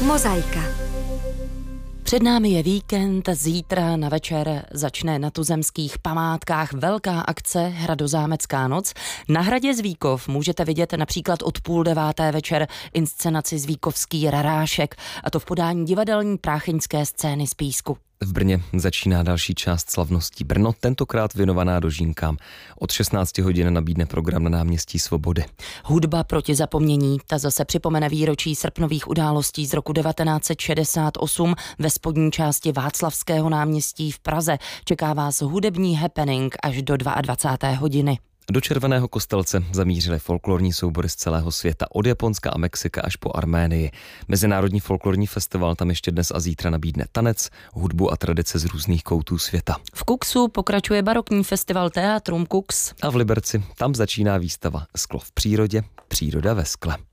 Mozaika. Před námi je víkend, zítra na večer začne na tuzemských památkách velká akce Hradozámecká noc. Na hradě Zvíkov můžete vidět například od 8:30 večer inscenaci Zvíkovský rarášek, a to v podání divadelní prácheňské scény z Písku. V Brně začíná další část slavností Brno, tentokrát věnovaná dožínkám. Od 16 hodin nabídne program na náměstí Svobody. Hudba proti zapomnění, ta zase připomene výročí srpnových událostí z roku 1968 ve spodní části Václavského náměstí v Praze. Čeká vás hudební happening až do 22. hodiny. Do Červeného Kostelce zamířily folklorní soubory z celého světa, od Japonska a Mexika až po Arménii. Mezinárodní folklorní festival tam ještě dnes a zítra nabídne tanec, hudbu a tradice z různých koutů světa. V Kuxu pokračuje barokní festival Teatrum Kux. A v Liberci tam začíná výstava Sklo v přírodě, příroda ve skle.